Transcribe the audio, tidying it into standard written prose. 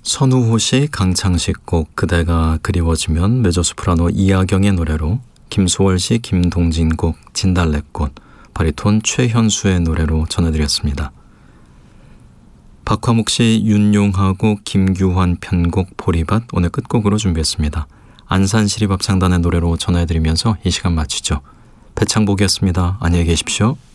선우호 씨, 강창식 곡 그대가 그리워지면, 메조소프라노 이하경의 노래로, 김소월 씨, 김동진 곡 진달래꽃, 바리톤 최현수의 노래로 전해드렸습니다. 박화묵 씨, 윤용하고 김규환 편곡 보리밭 오늘 끝곡으로 준비했습니다. 안산시립합창단의 노래로 전해드리면서 이 시간 마치죠. 배창복이었습니다. 안녕히 계십시오.